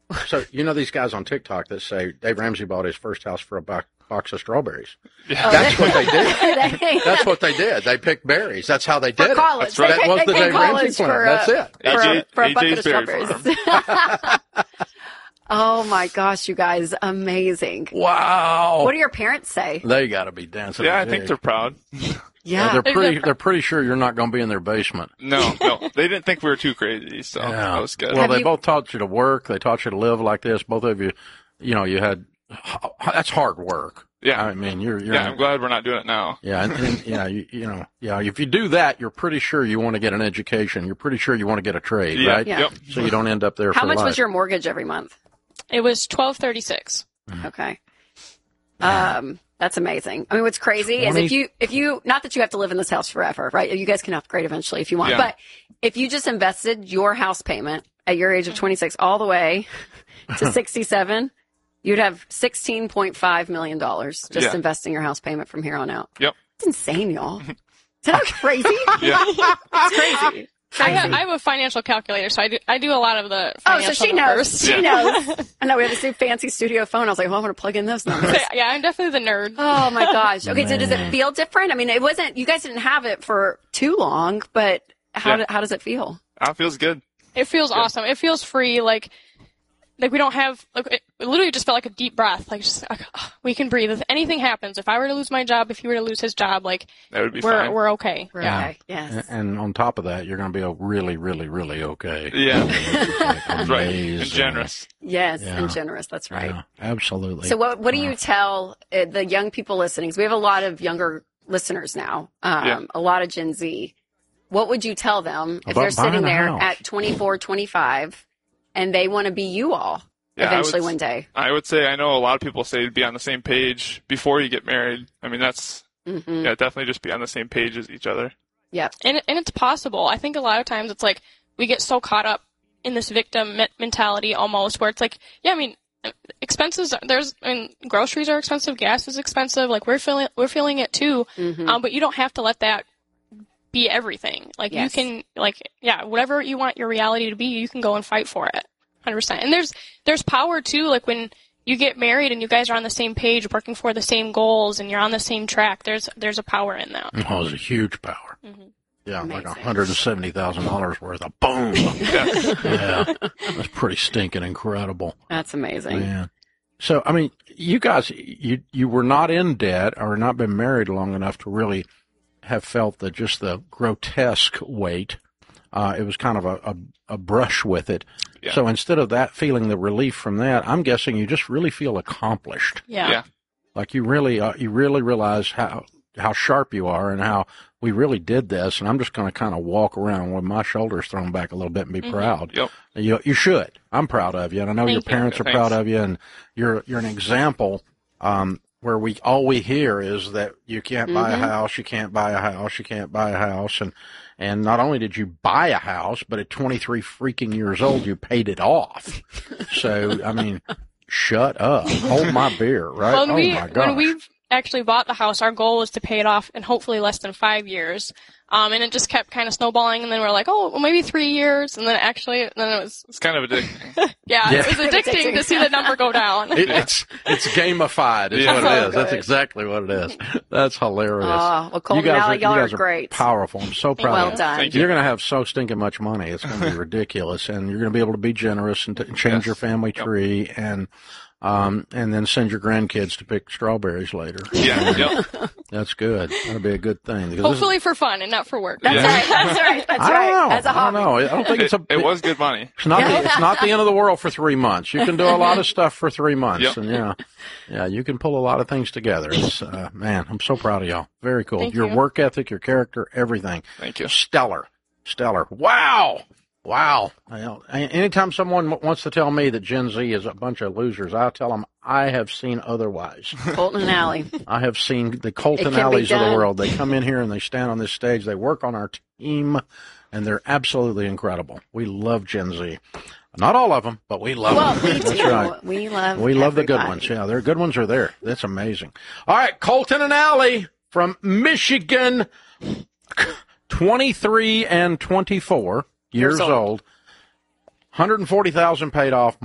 So, you know these guys on TikTok that say Dave Ramsey bought his first house for a box of strawberries. Yeah. That's what they did. That's what they did. They picked berries. That's how they did for college. it. That's right. That was the Dave Ramsey plan. That's it. For a bucket of AJ's strawberries. Oh, my gosh, you guys. Amazing. Wow. What do your parents say? They got to be dancing. Yeah, I think they're proud. Yeah. They're pretty sure you're not going to be in their basement. No. They didn't think we were too crazy, so that was good. Well, they both taught you to work. They taught you to live like this. Both of you, you had, that's hard work. Yeah. I mean, you're I'm glad we're not doing it now. Yeah. And if you do that, you're pretty sure you want to get an education. You're pretty sure you want to get a trade, right? Yeah. Yep. So you don't end up there How for much life. was your mortgage every month? It was $1,236. Okay. That's amazing. I mean, what's crazy is if you, not that you have to live in this house forever, right? You guys can upgrade eventually if you want, but if you just invested your house payment at your age of 26 all the way to 67, you'd have $16.5 million just investing your house payment from here on out. Yep. It's insane, y'all. Is that crazy? Yeah. It's crazy. I have a financial calculator, so I do a lot of the financial so she numbers. knows. She knows. I know we have this new fancy studio phone. I was like, well, I want to plug in those numbers. Yeah, I'm definitely the nerd. Oh my gosh. Okay, so does it feel different? I mean, you guys didn't have it for too long, but how does it feel? It feels good. It feels awesome. It feels free. Like we don't have, it literally just felt like a deep breath. We can breathe. If anything happens, if I were to lose my job, if he were to lose his job, that would be fine. We're okay. We're yeah. okay. Yes. And on top of that, you're going to be really, really, really okay. Yeah. That's right. And generous. Yes, and generous. That's right. Yeah, absolutely. So what do you tell the young people listening? 'Cause we have a lot of younger listeners now, a lot of Gen Z. What would you tell them if they're sitting there at 24, 25, and they want to be you all eventually one day? I would say, I know a lot of people say to be on the same page before you get married. I mean, that's, definitely just be on the same page as each other. Yep. And it's possible. I think a lot of times it's like we get so caught up in this victim mentality almost where it's like, expenses, groceries are expensive, gas is expensive, we're feeling it too. But you don't have to let that be everything. You can, whatever you want your reality to be, you can go and fight for it. 100%. And there's power too, when you get married and you guys are on the same page, working for the same goals, and you're on the same track, there's a power in that. Oh, there's a huge power. Mm-hmm. Yeah, Amazing. like $170,000 worth of boom. Yeah, that's pretty stinking incredible. That's amazing. Man. So, I mean, you guys, you were not in debt or not been married long enough to really have felt the grotesque weight. It was kind of a brush with it. Yeah. So instead of that feeling the relief from that, I'm guessing you just really feel accomplished. Yeah. Like you really realize how sharp you are and how we really did this. And I'm just going to kind of walk around with my shoulders thrown back a little bit and be proud. Yep. You should. I'm proud of you. And I know your parents are proud of you, and you're an example, where all we hear is that you can't buy a house, you can't buy a house, you can't buy a house. And not only did you buy a house, but at 23 freaking years old, you paid it off. So, I mean, shut up. Hold my beer, right? Well, my gosh. when we've actually bought the house, our goal was to pay it off in hopefully less than 5 years. And it just kept kind of snowballing, and then we're like, maybe 3 years, and then it was... It's kind of addicting. Yeah, it was addicting to see the number go down. It's gamified is what it is. That's exactly what it is. That's hilarious. Oh, well, Colton and Allie, y'all are great. Powerful. I'm so proud of you. Well done. Thank you. You're going to have so stinking much money. It's going to be ridiculous. And you're going to be able to be generous and change your family tree and then send your grandkids to pick strawberries later. Yeah. That's good. That'll be a good thing. Hopefully for fun and not for work. That's right. I don't know. As a hobby. I don't know. I don't think It was good money. It's not the end of the world for 3 months. You can do a lot of stuff for 3 months. Yep. And you can pull a lot of things together. It's, man, I'm so proud of y'all. Very cool. Thank Your you. work ethic, your character, everything. Thank you. Stellar. Wow. Anytime someone wants to tell me that Gen Z is a bunch of losers, I tell them I have seen otherwise. Colton and Allie. I have seen the Colton Alleys of the world. They come in here and they stand on this stage. They work on our team, and they're absolutely incredible. We love Gen Z. Not all of them, but we love them. We do. That's right. We love the good ones. Yeah, their good ones are there. That's amazing. All right, Colton and Allie from Michigan, 23 and 24 years old, 140,000 paid off.